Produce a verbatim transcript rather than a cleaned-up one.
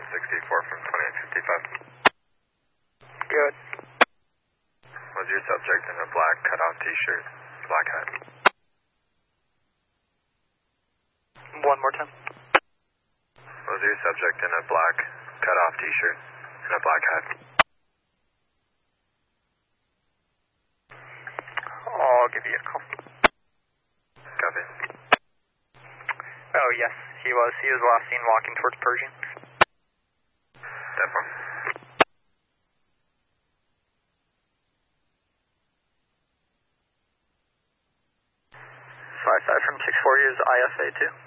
sixty-four from twenty-eight fifty-five. Good. Was your subject in a black cutoff t-shirt, black hat? One more time. Was your subject in a black cutoff t-shirt and a black hat? I'll give you a call. Copy. Oh, yes, he was. He was last seen walking towards Pershing. Definitely. Five five from six forty is I F A two.